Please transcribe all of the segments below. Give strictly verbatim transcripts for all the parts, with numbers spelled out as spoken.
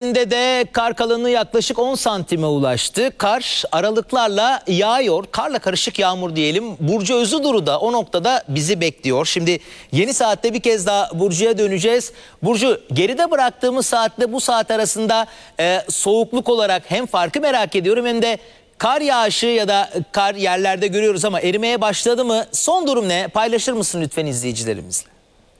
bölgelerinde de kar kalınlığı yaklaşık on santime ulaştı. Kar aralıklarla yağıyor. Karla karışık yağmur diyelim. Burcu Özüduru da o noktada bizi bekliyor. Şimdi yeni saatte bir kez daha Burcu'ya döneceğiz. Burcu, geride bıraktığımız saatle bu saat arasında e, soğukluk olarak hem farkı merak ediyorum hem de kar yağışı ya da kar yerlerde görüyoruz ama erimeye başladı mı? Son durum ne? Paylaşır mısın lütfen izleyicilerimizle?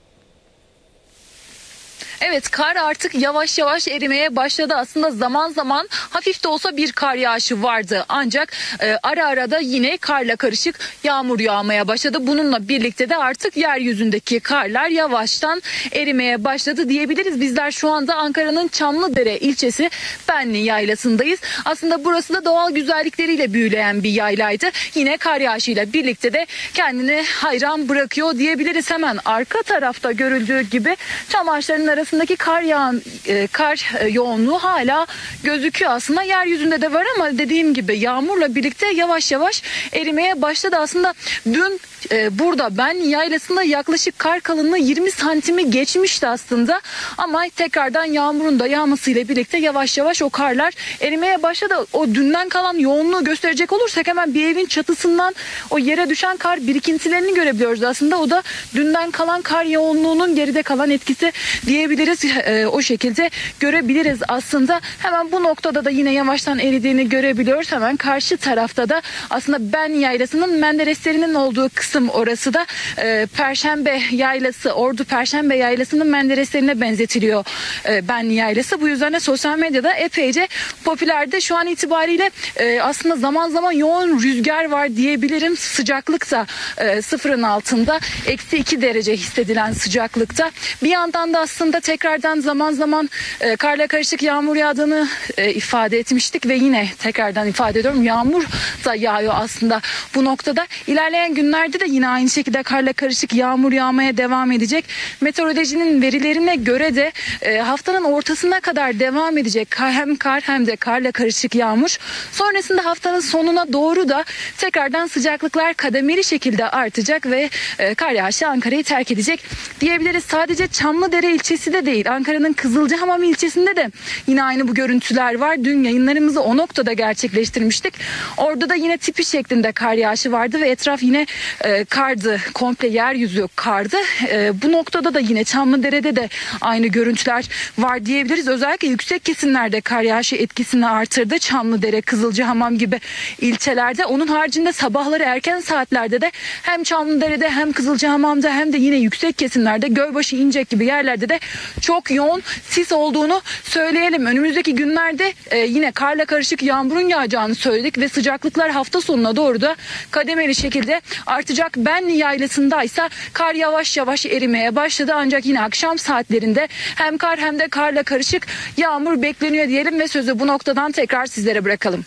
Evet, kar artık yavaş yavaş erimeye başladı. Aslında zaman zaman hafif de olsa bir kar yağışı vardı. Ancak e, ara ara da yine karla karışık yağmur yağmaya başladı. Bununla birlikte de artık yeryüzündeki karlar yavaştan erimeye başladı diyebiliriz. Bizler şu anda Ankara'nın Çamlıdere ilçesi Benli Yaylası'ndayız. Aslında burası da doğal güzellikleriyle büyüleyen bir yaylaydı. Yine kar yağışıyla birlikte de kendini hayran bırakıyor diyebiliriz. Hemen arka tarafta görüldüğü gibi çam ağaçlarının arasında Arasındaki kar yağın e, kar e, yoğunluğu hala gözüküyor. Aslında yeryüzünde de var ama dediğim gibi yağmurla birlikte yavaş yavaş erimeye başladı. Aslında dün e, burada ben yaylasında yaklaşık kar kalınlığı yirmi santimi geçmişti aslında. Ama tekrardan yağmurun da yağmasıyla birlikte yavaş yavaş o karlar erimeye başladı. O dünden kalan yoğunluğu gösterecek olursak hemen bir evin çatısından o yere düşen kar birikintilerini görebiliyoruz aslında. O da dünden kalan kar yoğunluğunun geride kalan etkisi diyebiliriz. E, o şekilde görebiliriz aslında. Hemen bu noktada da yine yavaştan eridiğini görebiliyoruz. Hemen karşı tarafta da aslında Ben Yaylası'nın Mendereslerinin olduğu kısım orası da e, Perşembe Yaylası, Ordu Perşembe Yaylası'nın Mendereslerine benzetiliyor e, Ben Yaylası. Bu yüzden de sosyal medyada epeyce popülerde. Şu an itibariyle e, aslında zaman zaman yoğun rüzgar var diyebilirim. Sıcaklık da e, sıfırın altında, eksi iki derece hissedilen sıcaklıkta. Bir yandan da aslında tekrardan zaman zaman e, karla karışık yağmur yağdığını e, ifade etmiştik ve yine tekrardan ifade ediyorum, yağmur da yağıyor aslında bu noktada. İlerleyen günlerde de yine aynı şekilde karla karışık yağmur yağmaya devam edecek. Meteorolojinin verilerine göre de e, haftanın ortasına kadar devam edecek hem kar hem de karla karışık yağmur. Sonrasında haftanın sonuna doğru da tekrardan sıcaklıklar kademeli şekilde artacak ve e, kar yağışı Ankara'yı terk edecek diyebiliriz. Sadece Çamlıdere ilçesi de değil, Ankara'nın Kızılcahamam ilçesinde de yine aynı bu görüntüler var. Dün yayınlarımızı o noktada gerçekleştirmiştik. Orada da yine tipi şeklinde kar yağışı vardı ve etraf yine e, kardı. Komple yeryüzü kardı. E, bu noktada da yine Çamlıdere'de de aynı görüntüler var diyebiliriz. Özellikle yüksek kesimlerde kar yağışı etkisini artırdı. Çamlıdere, Kızılcahamam gibi ilçelerde. Onun haricinde sabahları erken saatlerde de hem Çamlıdere'de hem Kızılcahamam'da hem de yine yüksek kesimlerde Gölbaşı, İncek gibi yerlerde de çok yoğun sis olduğunu söyleyelim. Önümüzdeki günlerde e, yine karla karışık yağmurun yağacağını söyledik ve sıcaklıklar hafta sonuna doğru da kademeli şekilde artacak. Benli Yaylası'nda ise kar yavaş yavaş erimeye başladı ancak yine akşam saatlerinde hem kar hem de karla karışık yağmur bekleniyor diyelim ve sözü bu noktadan tekrar sizlere bırakalım.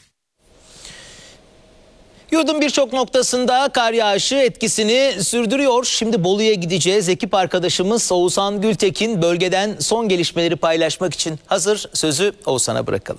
Yurdun birçok noktasında kar yağışı etkisini sürdürüyor. Şimdi Bolu'ya gideceğiz. Ekip arkadaşımız Oğuzhan Gültekin bölgeden son gelişmeleri paylaşmak için hazır. Sözü Oğuzhan'a bırakalım.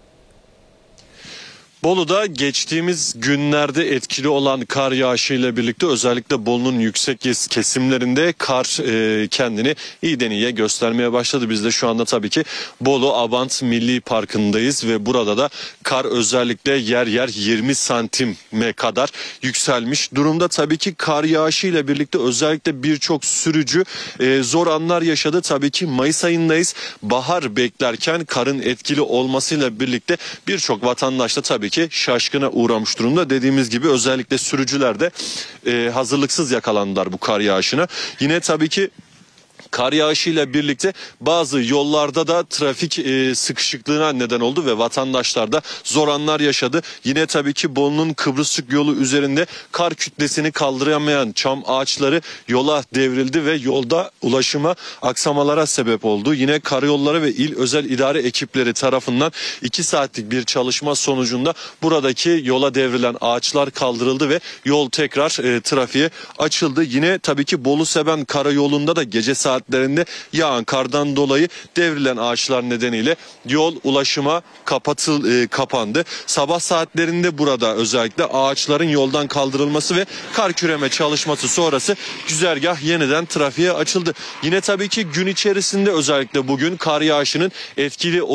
Bolu'da geçtiğimiz günlerde etkili olan kar yağışıyla birlikte özellikle Bolu'nun yüksek kesimlerinde kar e, kendini iyiden iyiye göstermeye başladı. Biz de şu anda tabii ki Bolu Abant Milli Parkı'ndayız ve burada da kar özellikle yer yer yirmi santime kadar yükselmiş durumda. Tabii ki kar yağışıyla birlikte özellikle birçok sürücü e, zor anlar yaşadı. Tabii ki Mayıs ayındayız. Bahar beklerken karın etkili olmasıyla birlikte birçok vatandaş da tabii ki şaşkına uğramış durumda. Dediğimiz gibi özellikle sürücüler de e, hazırlıksız yakalandılar bu kar yağışına. Yine tabii ki kar yağışıyla birlikte bazı yollarda da trafik e, sıkışıklığına neden oldu ve vatandaşlar da zor anlar yaşadı. Yine tabii ki Bolu'nun Kıbrısçık yolu üzerinde kar kütlesini kaldıramayan çam ağaçları yola devrildi ve yolda ulaşıma aksamalara sebep oldu. Yine karayolları ve il özel idare ekipleri tarafından iki saatlik bir çalışma sonucunda buradaki yola devrilen ağaçlar kaldırıldı ve yol tekrar e, trafiğe açıldı. Yine tabii ki Bolu Seben karayolunda da gece saat saatlerinde yağan kardan dolayı devrilen ağaçlar nedeniyle yol ulaşıma kapatıl, e, kapandı. Sabah saatlerinde burada özellikle ağaçların yoldan kaldırılması ve kar küreme çalışması sonrası güzergah yeniden trafiğe açıldı. Yine tabii ki gün içerisinde özellikle bugün kar yağışının etkili